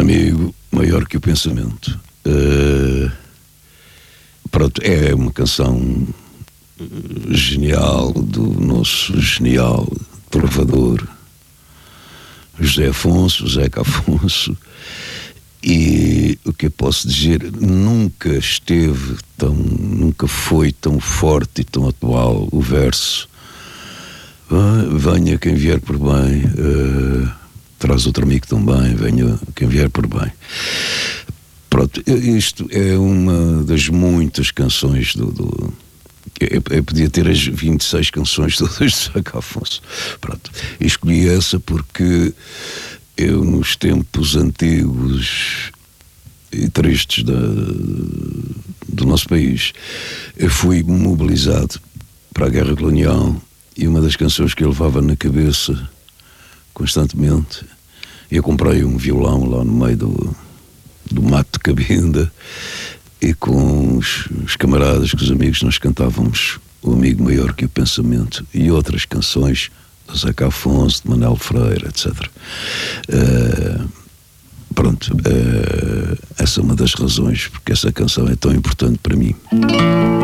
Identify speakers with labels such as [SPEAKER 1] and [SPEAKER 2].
[SPEAKER 1] Amigo maior que o pensamento. Pronto, é uma canção genial do nosso genial trovador José Afonso, Zeca Afonso, e o que eu posso dizer, nunca foi tão forte e tão atual o verso: venha quem vier por bem, traz outro amigo também, venha quem vier por bem. Pronto, isto é uma das muitas canções eu podia ter as 26 canções todas de Zeca Afonso. Pronto, escolhi essa porque eu, nos tempos antigos e tristes do nosso país, eu fui mobilizado para a guerra colonial, e uma das canções que eu levava na cabeça constantemente, eu comprei um violão lá no meio do mato de Cabinda, e com os camaradas, com os amigos, nós cantávamos O Amigo Maior que o Pensamento e outras canções do Zeca Afonso, de Manuel Freire, etc. Essa é uma das razões porque essa canção é tão importante para mim.